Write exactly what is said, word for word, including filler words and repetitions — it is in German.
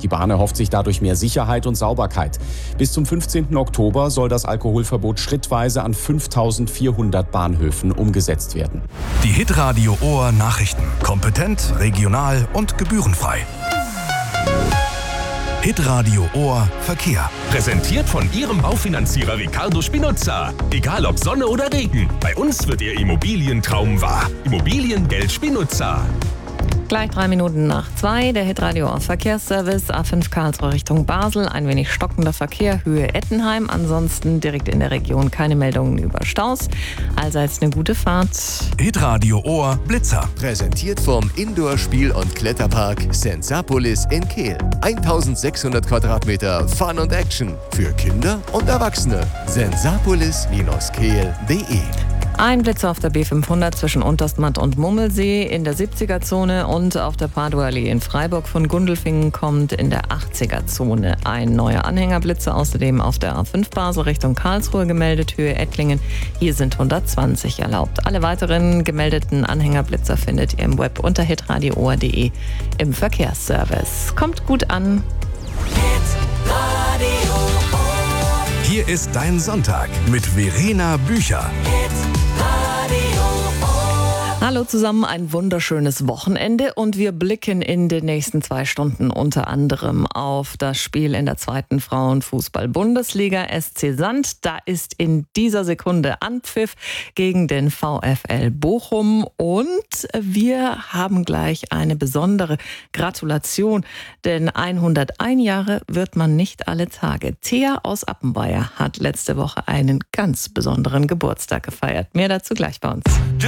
Die Bahn erhofft sich dadurch mehr Sicherheit und Sauberkeit. Bis zum fünfzehnten Oktober soll das Alkoholverbot schrittweise an fünftausendvierhundert Bahnhöfen umgesetzt werden. Die Hitradio Ohr Nachrichten. Kompetent, regional und gebührenfrei. Hitradio Ohr Verkehr. Präsentiert von Ihrem Baufinanzierer Ricardo Spinuzza. Egal ob Sonne oder Regen, bei uns wird Ihr Immobilientraum wahr. Immobiliengeld Spinuzza. Gleich drei Minuten nach zwei, der Hitradio Ohr Verkehrsservice, A fünf Karlsruhe Richtung Basel, ein wenig stockender Verkehr, Höhe Ettenheim, ansonsten direkt in der Region keine Meldungen über Staus, allseits eine gute Fahrt. Hitradio Ohr Blitzer. Präsentiert vom Indoor-Spiel- und Kletterpark Sensapolis in Kehl. eintausendsechshundert Quadratmeter Fun und Action für Kinder und Erwachsene. sensapolis Kehl punkt de. Ein Blitzer auf der B fünfhundert zwischen Unterstmatt und Mummelsee in der siebziger-Zone und auf der Paduallee in Freiburg von Gundelfingen kommt in der achtziger-Zone ein neuer Anhängerblitzer. Außerdem auf der A fünf Basel Richtung Karlsruhe gemeldet, Höhe Ettlingen. Hier sind hundertzwanzig erlaubt. Alle weiteren gemeldeten Anhängerblitzer findet ihr im Web unter hitradio ohr punkt de im Verkehrsservice. Kommt gut an. Hier ist dein Sonntag mit Verena Bücher. Hallo zusammen, ein wunderschönes Wochenende und wir blicken in den nächsten zwei Stunden unter anderem auf das Spiel in der zweiten Frauenfußball-Bundesliga. S C Sand, da ist in dieser Sekunde Anpfiff gegen den VfL Bochum und wir haben gleich eine besondere Gratulation, denn hunderteins Jahre wird man nicht alle Tage. Thea aus Appenweier hat letzte Woche einen ganz besonderen Geburtstag gefeiert. Mehr dazu gleich bei uns.